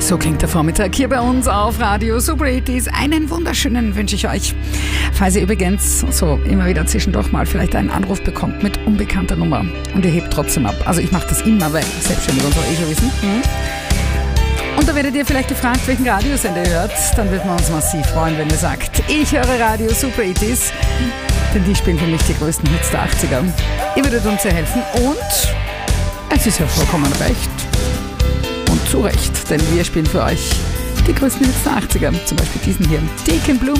So klingt der Vormittag hier bei uns auf Radio Super 80s. Einen wunderschönen wünsche ich euch. Falls ihr übrigens so immer wieder zwischendurch mal vielleicht einen Anruf bekommt mit unbekannter Nummer und ihr hebt trotzdem ab. Also ich mache das immer, weil Selbstständige und so schon wissen. Und da werdet ihr vielleicht gefragt, welchen Radiosender ihr hört. Dann würden wir uns massiv freuen, wenn ihr sagt, ich höre Radio Super 80s. Denn die spielen für mich die größten Hits der 80er. Ihr würdet uns sehr helfen und es ist ja vollkommen recht. Und zu Recht, denn wir spielen für euch die größten Hits der 80er. Zum Beispiel diesen hier, Deacon Blue.